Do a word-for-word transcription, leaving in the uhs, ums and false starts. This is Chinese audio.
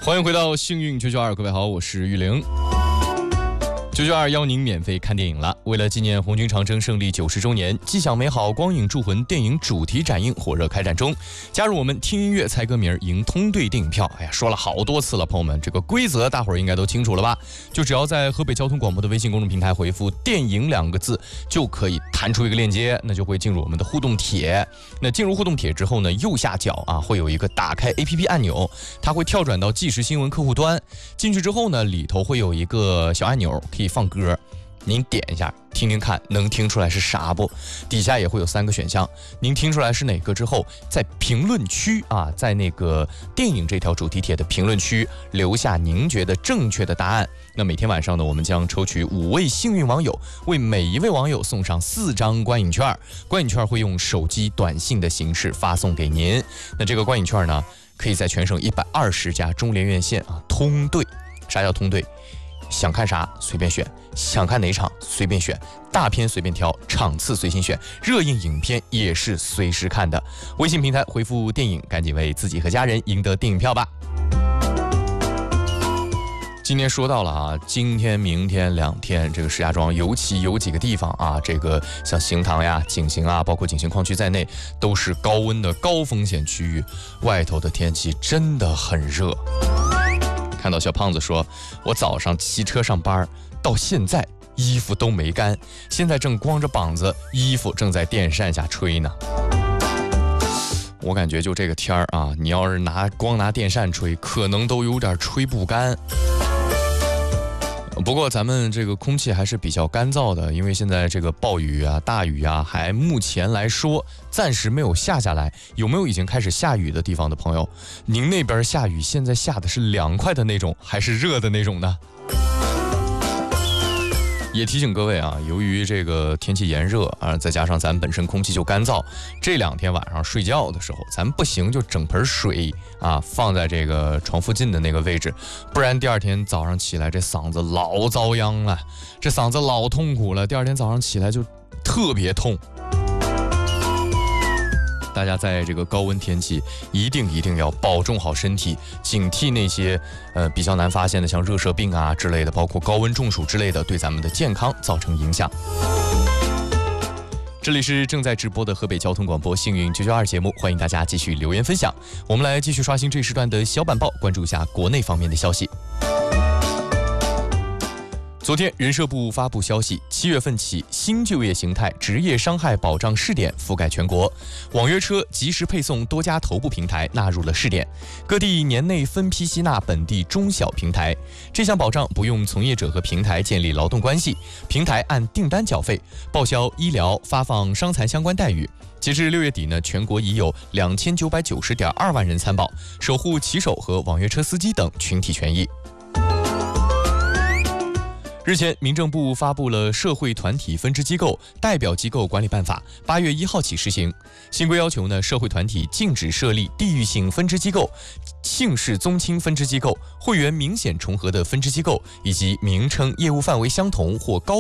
欢迎回到幸运九九二，各位好，我是玉玲。九九二邀您免费看电影了。为了纪念红军长征胜利九十周年，既享美好光影铸魂电影主题展映火热开展中。加入我们听音乐猜歌名赢通兑电影票。哎呀，说了好多次了，朋友们，这个规则大伙儿应该都清楚了吧？就只要在河北交通广播的微信公众平台回复电影两个字，就可以弹出一个链接，那就会进入我们的互动帖。那进入互动帖之后呢，右下角啊会有一个打开 A P P 按钮，它会跳转到即时新闻客户端。进去之后呢，里头会有一个小按钮，可以放歌，您点一下听听看能听出来是啥不。底下也会有三个选项，您听出来是哪个之后，在评论区啊，在那个电影这条主题帖的评论区留下您觉得正确的答案。那每天晚上呢，我们将抽取五位幸运网友，为每一位网友送上四张观影券。观影券会用手机短信的形式发送给您。那这个观影券呢，可以在全省一百二十家中联院线啊通兑。啥叫通兑？想看啥随便选，想看哪场随便选，大片随便挑，场次随心选，热映影片也是随时看的。微信平台回复电影，赶紧为自己和家人赢得电影票吧。今天说到了啊，今天明天两天这个石家庄尤其有几个地方啊，这个像行堂呀、景行啊，包括景行矿区在内，都是高温的高风险区域，外头的天气真的很热。看到小胖子说，我早上骑车上班到现在衣服都没干，现在正光着膀子，衣服正在电扇下吹呢。我感觉就这个天儿啊，你要是拿光拿电扇吹，可能都有点吹不干。不过咱们这个空气还是比较干燥的，因为现在这个暴雨啊、大雨啊，还目前来说暂时没有下下来。有没有已经开始下雨的地方的朋友？您那边下雨现在下的是凉快的那种，还是热的那种呢？也提醒各位啊，由于这个天气炎热啊，再加上咱本身空气就干燥，这两天晚上睡觉的时候，咱不行就整盆水啊放在这个床附近的那个位置，不然第二天早上起来这嗓子老遭殃了，这嗓子老痛苦了，第二天早上起来就特别痛。大家在这个高温天气一定一定要保重好身体，警惕那些呃比较难发现的像热射病啊之类的，包括高温中暑之类的，对咱们的健康造成影响。这里是正在直播的河北交通广播幸运九九二节目，欢迎大家继续留言分享。我们来继续刷新这时段的小板报，关注一下国内方面的消息。昨天，人社部发布消息，七月份起，新就业形态职业伤害保障试点覆盖全国，网约车即时配送多家头部平台纳入了试点，各地年内分批吸纳本地中小平台。这项保障不用从业者和平台建立劳动关系，平台按订单缴费，报销医疗、发放伤残相关待遇。截至六月底呢，全国已有两千九百九十点二万人参保，守护骑手和网约车司机等群体权益。日前，民政部发布了《社会团体分支机构代表机构管理办法》，八月一号起施行。新规要求呢，社会团体禁止设立地域性分支机构、姓氏宗亲分支机构、会员明显重合的分支机构，以及名称、业务范围相同或高